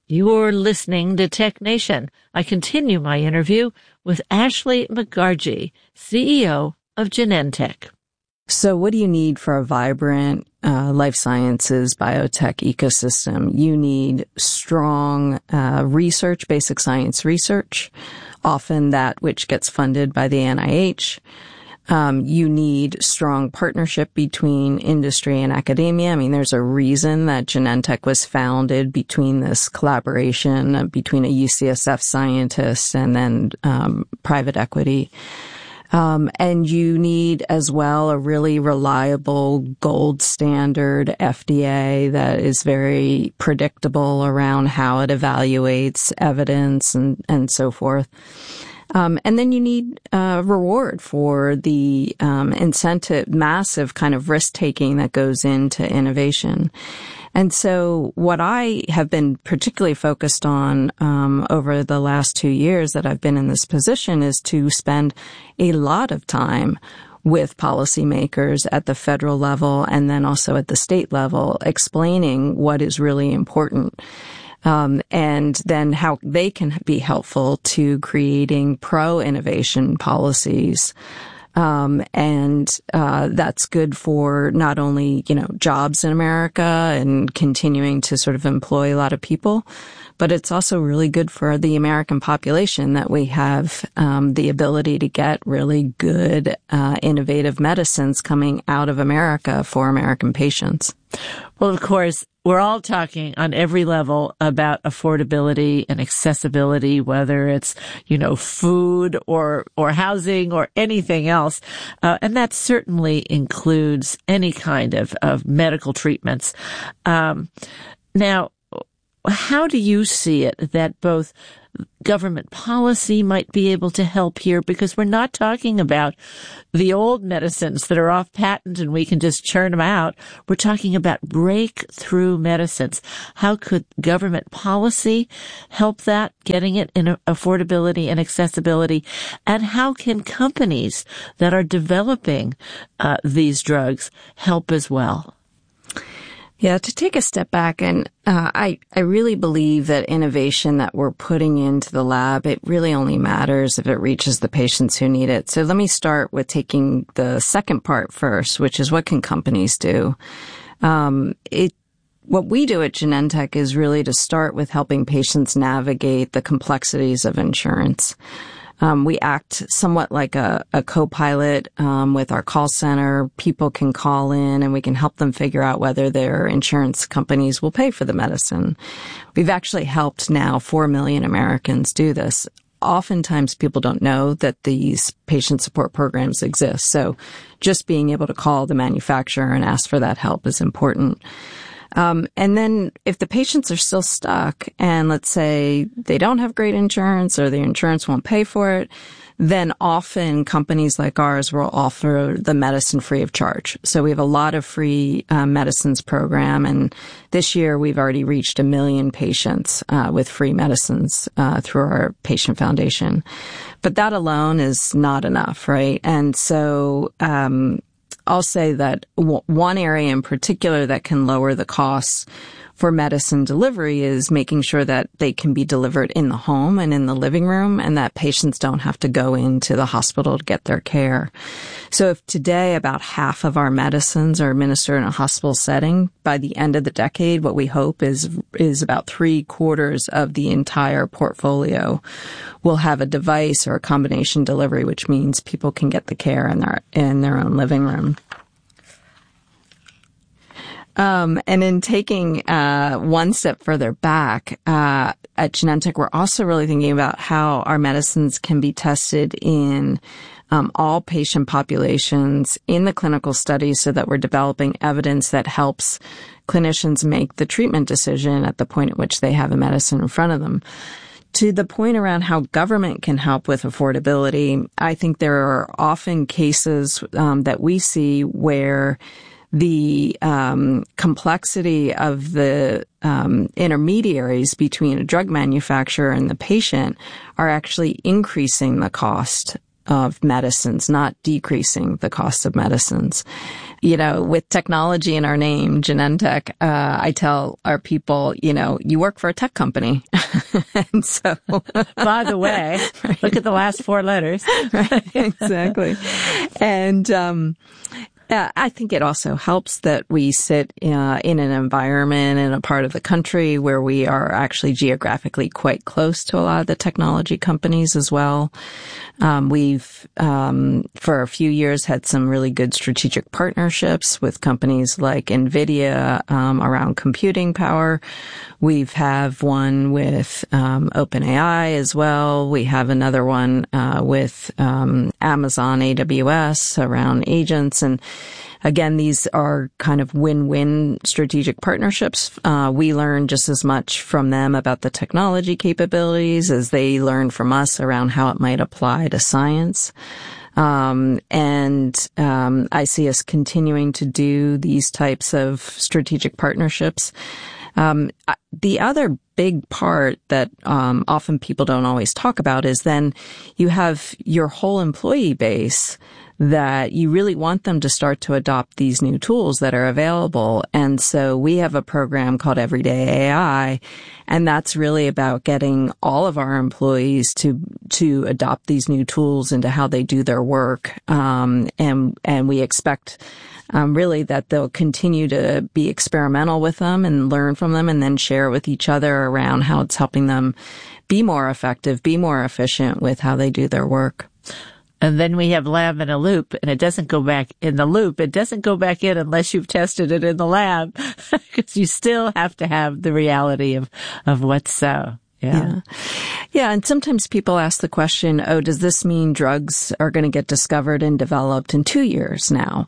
You're listening to Tech Nation. I continue my interview with Ashley McGargy, CEO of Genentech. So what do you need for a vibrant life sciences biotech ecosystem? You need strong research, basic science research, often that which gets funded by the NIH. You need strong partnership between industry and academia. I mean, there's a reason that Genentech was founded between this collaboration between a UCSF scientist and then private equity. And you need as well a really reliable gold standard FDA that is very predictable around how it evaluates evidence and so forth. And then you need reward for the incentive, massive kind of risk-taking that goes into innovation. And so what I have been particularly focused on over the last 2 years that I've been in this position is to spend a lot of time with policymakers at the federal level and then also at the state level, explaining what is really important. And then how they can be helpful to creating pro-innovation policies. That's good for not only, jobs in America and continuing to sort of employ a lot of people, but it's also really good for the American population that we have the ability to get really good, innovative medicines coming out of America for American patients. Well, of course, we're all talking on every level about affordability and accessibility, whether it's, food or housing or anything else. And that certainly includes any kind of medical treatments. Now, how do you see it that both government policy might be able to help here? Because we're not talking about the old medicines that are off patent and we can just churn them out. We're talking about breakthrough medicines. How could government policy help that, getting it in affordability and accessibility? And how can companies that are developing these drugs help as well? Yeah, to take a step back, and I really believe that innovation that we're putting into the lab, it really only matters if it reaches the patients who need it. So let me start with taking the second part first, which is what can companies do? What we do at Genentech is really to start with helping patients navigate the complexities of insurance. We act somewhat like a co-pilot with our call center. People can call in and we can help them figure out whether their insurance companies will pay for the medicine. We've actually helped now 4 million Americans do this. Oftentimes people don't know that these patient support programs exist. So just being able to call the manufacturer and ask for that help is important. And then if the patients are still stuck and let's say they don't have great insurance or the insurance won't pay for it, then often companies like ours will offer the medicine free of charge. So we have a lot of free medicines program, and this year we've already reached 1 million patients with free medicines through our patient foundation. But that alone is not enough, right? And so I'll say that one area in particular that can lower the costs for medicine delivery is making sure that they can be delivered in the home and in the living room and that patients don't have to go into the hospital to get their care. So if today about half of our medicines are administered in a hospital setting, by the end of the decade, what we hope is about 3/4 of the entire portfolio will have a device or a combination delivery, which means people can get the care in their own living room. And in taking one step further back, at Genentech, we're also really thinking about how our medicines can be tested in all patient populations in the clinical studies so that we're developing evidence that helps clinicians make the treatment decision at the point at which they have a medicine in front of them. To the point around how government can help with affordability, I think there are often cases that we see where the complexity of the intermediaries between a drug manufacturer and the patient are actually increasing the cost of medicines, not decreasing the cost of medicines. with technology in our name, Genentech, I tell our people, you work for a tech company. And so. By the way, right. Look at the last 4 letters. Right, exactly. And, I think it also helps that we sit in an environment in a part of the country where we are actually geographically quite close to a lot of the technology companies as well. We've, for a few years, had some really good strategic partnerships with companies like NVIDIA around computing power. We've have one with OpenAI as well. We have another one with Amazon AWS around agents. And again, these are kind of win-win strategic partnerships. We learn just as much from them about the technology capabilities as they learn from us around how it might apply to science. I see us continuing to do these types of strategic partnerships. The other big part that often people don't always talk about is then you have your whole employee base that you really want them to start to adopt these new tools that are available. And so we have a program called Everyday AI, and that's really about getting all of our employees to adopt these new tools into how they do their work. And we expect really that they'll continue to be experimental with them and learn from them and then share with each other around how it's helping them be more effective, be more efficient with how they do their work. And then we have lab in a loop, and it doesn't go back in the loop. It doesn't go back in unless you've tested it in the lab, because you still have to have the reality of what's so. Yeah. And sometimes people ask the question, does this mean drugs are going to get discovered and developed in 2 years now?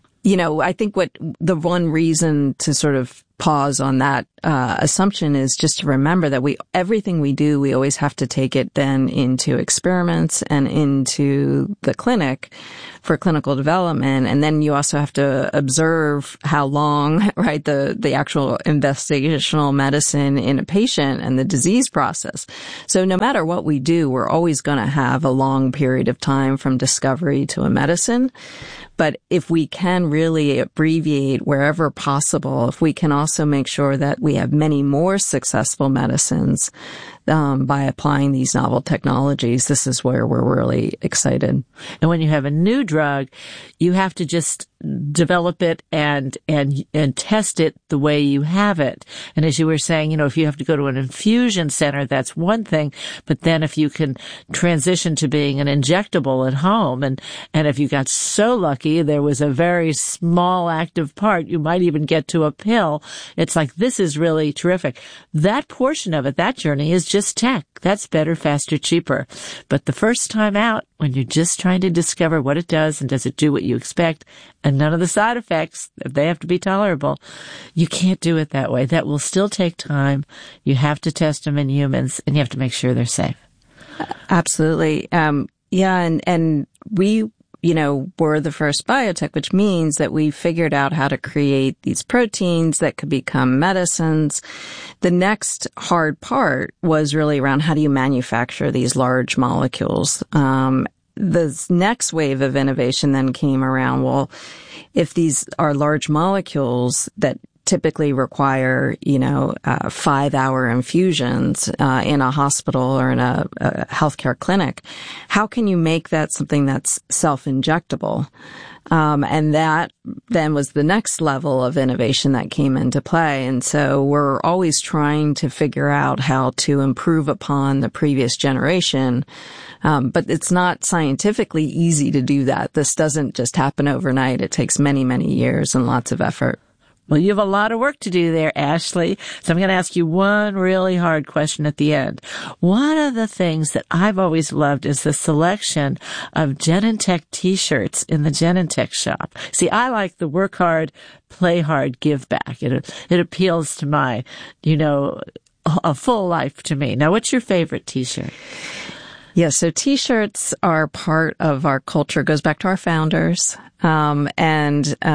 I think the one reason to sort of pause on that assumption is just to remember that everything we do, we always have to take it then into experiments and into the clinic for clinical development. And then you also have to observe how long, right, the actual investigational medicine in a patient and the disease process. So no matter what we do, we're always going to have a long period of time from discovery to a medicine. But if we can really abbreviate wherever possible, if we can also make sure that we have many more successful medicines by applying these novel technologies, this is where we're really excited. And when you have a new drug, you have to just develop it and test it the way you have it. And as you were saying, if you have to go to an infusion center, that's one thing. But then if you can transition to being an injectable at home, and if you got so lucky, there was a very small active part, you might even get to a pill. It's like, this is really terrific. That portion of it, that journey is just tech. That's better, faster, cheaper. But the first time out, when you're just trying to discover what it does and does it do what you expect, and none of the side effects, they have to be tolerable, you can't do it that way. That will still take time. You have to test them in humans, and you have to make sure they're safe. Absolutely. And we we're the first biotech, which means that we figured out how to create these proteins that could become medicines. The next hard part was really around how do you manufacture these large molecules. The next wave of innovation then came around, well, if these are large molecules that typically require, 5-hour infusions in a hospital or in a healthcare clinic, how can you make that something that's self-injectable? And that then was the next level of innovation that came into play. And so we're always trying to figure out how to improve upon the previous generation. But it's not scientifically easy to do that. This doesn't just happen overnight. It takes many, many years and lots of effort. Well, you have a lot of work to do there, Ashley. So I'm going to ask you one really hard question at the end. One of the things that I've always loved is the selection of Genentech t-shirts in the Genentech shop. See, I like the work hard, play hard, give back. It appeals to my, a full life to me. Now, what's your favorite t-shirt? Yeah, so t-shirts are part of our culture. It goes back to our founders.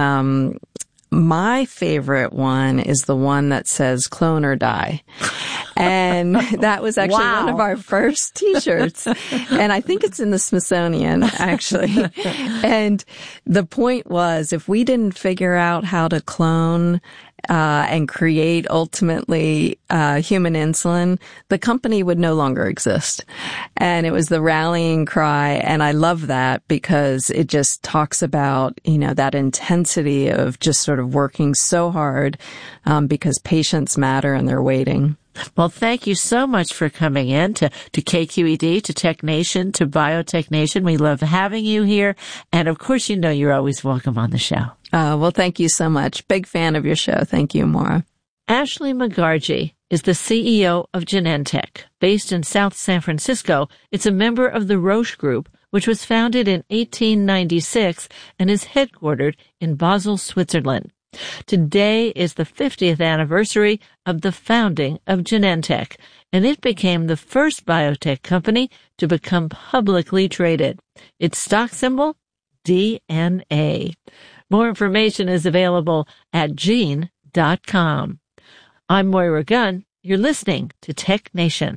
My favorite one is the one that says clone or die. And that was actually one of our first T-shirts. And I think it's in the Smithsonian, actually. And the point was, if we didn't figure out how to clone and create ultimately human insulin, the company would no longer exist. And it was the rallying cry. And I love that because it just talks about, that intensity of just sort of working so hard because patients matter and they're waiting. Well, thank you so much for coming in to KQED, to Tech Nation, to Biotech Nation. We love having you here. And of course, you're always welcome on the show. Well, thank you so much. Big fan of your show. Thank you, Maura. Ashley Mugarji is the CEO of Genentech. Based in South San Francisco, it's a member of the Roche Group, which was founded in 1896 and is headquartered in Basel, Switzerland. Today is the 50th anniversary of the founding of Genentech, and it became the first biotech company to become publicly traded. Its stock symbol, DNA. More information is available at gene.com. I'm Moira Gunn. You're listening to Tech Nation.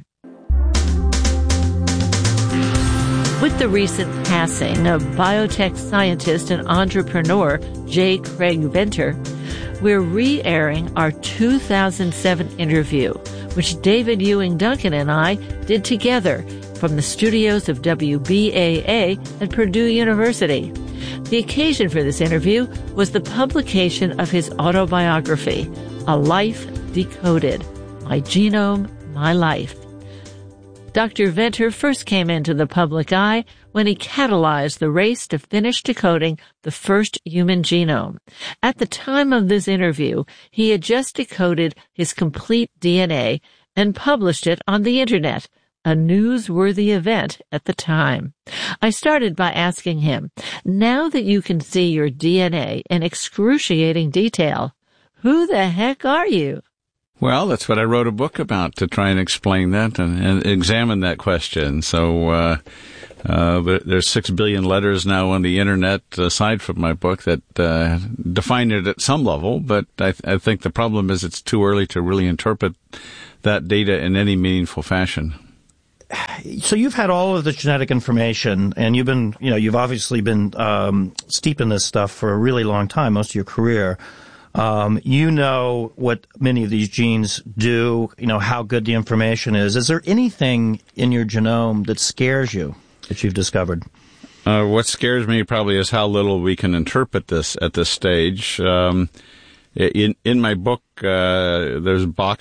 With the recent passing of biotech scientist and entrepreneur J. Craig Venter, we're re-airing our 2007 interview, which David Ewing Duncan and I did together from the studios of WBAA at Purdue University. The occasion for this interview was the publication of his autobiography, A Life Decoded, My Genome, My Life. Dr. Venter first came into the public eye when he catalyzed the race to finish decoding the first human genome. At the time of this interview, he had just decoded his complete DNA and published it on the Internet, a newsworthy event at the time. I started by asking him, now that you can see your DNA in excruciating detail, who the heck are you? Well, that's what I wrote a book about, to try and explain that and examine that question. So there's 6 billion letters now on the Internet, aside from my book, that define it at some level. But I think the problem is it's too early to really interpret that data in any meaningful fashion. So you've had all of the genetic information, and you've obviously been steep in this stuff for a really long time, most of your career. You know what many of these genes do, how good the information is. Is there anything in your genome that scares you that you've discovered? What scares me probably is how little we can interpret this at this stage. In my book, there's